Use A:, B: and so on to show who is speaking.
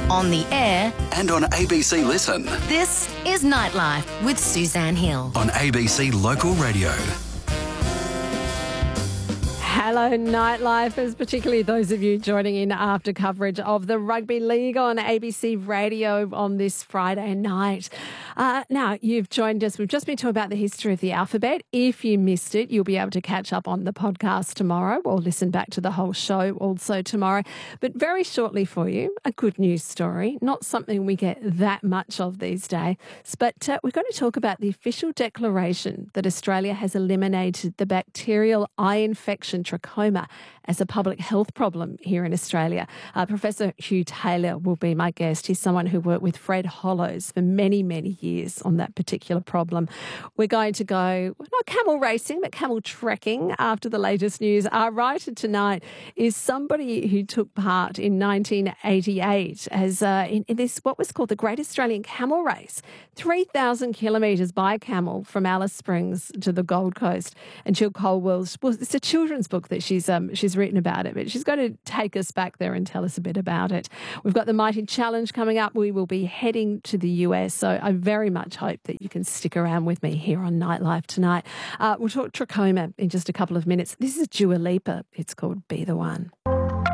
A: on the air,
B: and on ABC Listen.
A: this is Nightlife with Suzanne Hill.
B: On ABC Local Radio.
C: Hello, Nightlifers, particularly those of you joining in after coverage of the Rugby League on ABC Radio on this Friday night. Now, you've joined us. We've just been talking about the history of the alphabet. If you missed it, you'll be able to catch up on the podcast tomorrow or listen back to the whole show also tomorrow. But very shortly for you, a good news story, not something we get that much of these days. But we're going to talk about the official declaration that Australia has eliminated the bacterial eye infection trachoma as a public health problem here in Australia. Professor Hugh Taylor will be my guest. He's someone who worked with Fred Hollows for many, many years on that particular problem. We're going to go, not camel racing, but camel trekking after the latest news. Our writer tonight is somebody who took part in 1988 as in this, what was called the Great Australian Camel Race, 3,000 kilometres by camel from Alice Springs to the Gold Coast. And Jill Colwell's, well, it's a children's book that she's written about it, but she's going to take us back there and tell us a bit about it. We've got the Mighty Challenge coming up. We will be heading to the US, so I very much hope that you can stick around with me here on Nightlife tonight. We'll talk trachoma in just a couple of minutes. This is Dua Lipa. It's called Be the One.